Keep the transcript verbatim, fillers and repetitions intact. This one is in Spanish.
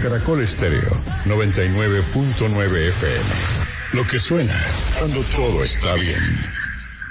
Caracol Estéreo noventa y nueve punto nueve F M. Lo que suena cuando todo está bien.